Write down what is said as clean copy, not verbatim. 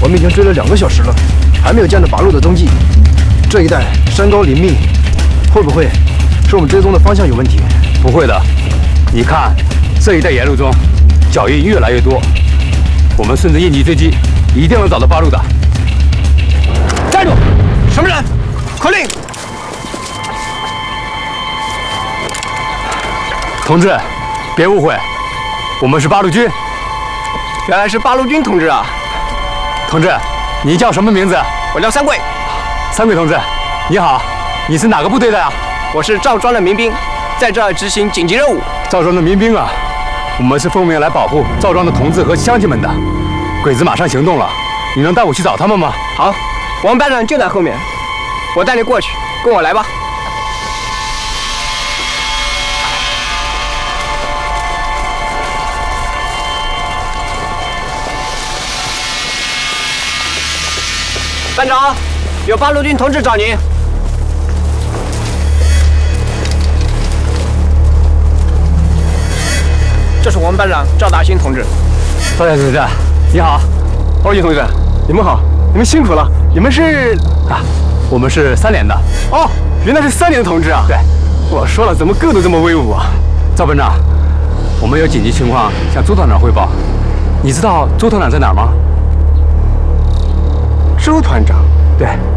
我们已经追了2个小时了，还没有见到八路的踪迹。这一带山高林密，会不会是我们追踪的方向有问题？ 不会的，你看这一带沿路中脚印越来越多，我们顺着印记追击，一定能找到八路的。 站住！什么人？口令！ 同志，别误会，我们是八路军。 原来是八路军同志啊！ 同志，你叫什么名字？ 我叫三桂。 三桂同志，你好，你是哪个部队的呀？ 我是赵庄的民兵，在这儿执行紧急任务。 赵庄的民兵啊，我们是奉命来保护赵庄的同志和乡亲们的。鬼子马上行动了，你能带我去找他们吗？ 好，王班长就在后面，我带你过去，跟我来吧。班长，有八路军同志找您。这是我们班长赵大兴同志。 赵同志，你好。 欧阳同志，你们好，你们辛苦了。你们是啊，我们是3连的。 哦，原来是3连的同志啊。 对， 我说了，怎么个都这么威武啊？ 赵班长，我们有紧急情况向周团长汇报。你知道周团长在哪儿吗？ 周团长， 对。